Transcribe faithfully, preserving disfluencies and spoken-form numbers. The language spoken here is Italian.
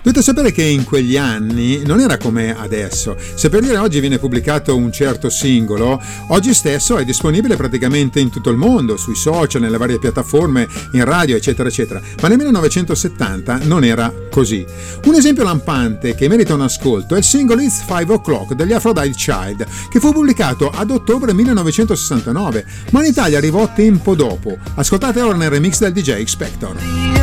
Dovete sapere che in quegli anni non era come adesso. Se per dire oggi viene pubblicato un certo singolo, oggi stesso è disponibile praticamente in tutto il mondo, sui social, nelle varie piattaforme, in radio, eccetera, eccetera. Ma nel millenovecentosettanta non era così. Un esempio lampante che merita un ascolto è il singolo It's Five O'Clock degli Aphrodite Child, che fu pubblicato ad ottobre millenovecentosessantanove, ma in Italia arrivò tempo dopo. Ascoltate ora nel remix del D J X-Factor.